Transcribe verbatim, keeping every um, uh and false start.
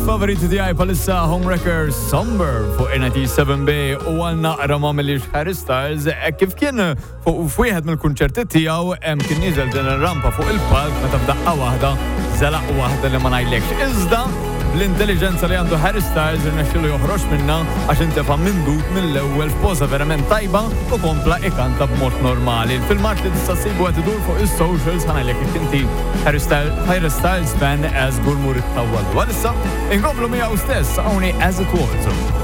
favoriti tiegħi palissa Homewrecker Somber fuq N I T seven B u għal naqra ma millix Harry Styles kif kien fuq wieħed mill-kunċerti tiegħu hemm kien niżel din ir-rampa fuq il-palk meta f'daqqa waħda żelaq waħda li ma ngħidlekx. Iżda l-intelligenza li għandu Harry Styles irnexxielu joħroġ minna għax intefa' mindut mill-ewwel f'poża verament tajba u kompla ikanta b'mod normali. Il-filmat li tista' ssibu qed idur fuq is-socials ħanajlek kif inti Harry Styles Harry Styles fan as gurmur it-tawwal. Walissa inkomplu miegħu stess hawnhi As It Was.